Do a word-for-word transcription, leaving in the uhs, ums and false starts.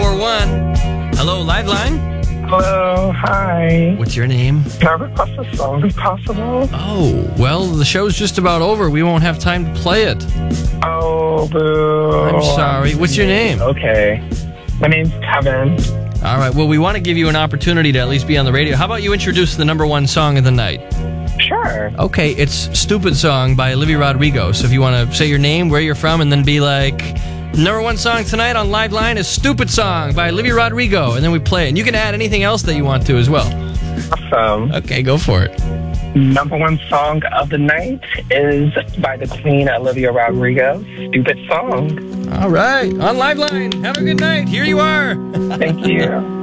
four one. Hello, Liveline. Hello, hi. What's your name? Can I request a song if possible? Oh, well, the show's just about over. We won't have time to play it. Oh, boo. I'm sorry. What's your name? Okay. My name's Kevin. All right, well, we want to give you an opportunity to at least be on the radio. How about you introduce the number one song of the night? Sure. Okay, it's Stupid Song by Olivia Rodrigo. So if you want to say your name, where you're from, and then be like, number one song tonight on Liveline is Stupid Song by Olivia Rodrigo, and then we play it. And you can add anything else that you want to as well. Awesome. Okay, go for it. Number one song of the night is by the Queen, Olivia Rodrigo, Stupid Song. All right, on Liveline. Have a good night. Here you are. Thank you.